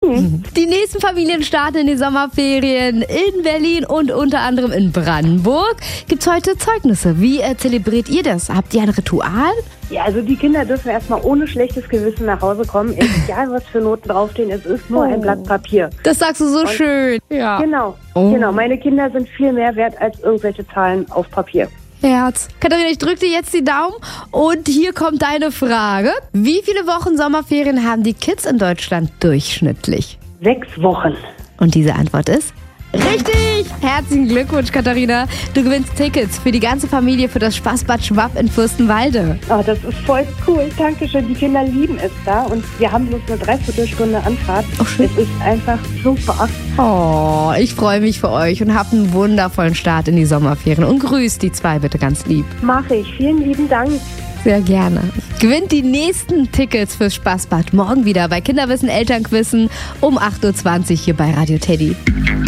Die nächsten Familien starten in die Sommerferien in Berlin und unter anderem in Brandenburg. Gibt es heute Zeugnisse? Wie zelebriert ihr das? Habt ihr ein Ritual? Ja, also die Kinder dürfen erstmal ohne schlechtes Gewissen nach Hause kommen. Egal, was für Noten draufstehen, es ist nur ein Blatt Papier. Das sagst du so schön. Ja. Genau, genau. Meine Kinder sind viel mehr wert als irgendwelche Zahlen auf Papier. Herz. Katharina, ich drücke dir jetzt die Daumen und hier kommt deine Frage. Wie viele Wochen Sommerferien haben die Kids in Deutschland durchschnittlich? 6 Wochen. Und diese Antwort ist richtig! Herzlichen Glückwunsch, Katharina. Du gewinnst Tickets für die ganze Familie für das Spaßbad Schwab in Fürstenwalde. Oh, das ist voll cool. Dankeschön. Die Kinder lieben es da und wir haben bloß eine Dreiviertelstunde Anfahrt. Oh, schön. Es ist einfach super. Oh, ich freue mich für euch und habt einen wundervollen Start in die Sommerferien. Und grüßt die 2 bitte ganz lieb. Mache ich. Vielen lieben Dank. Sehr gerne. Gewinnt die nächsten Tickets fürs Spaßbad morgen wieder bei Kinderwissen, Elternquissen um 8.20 Uhr hier bei Radio Teddy.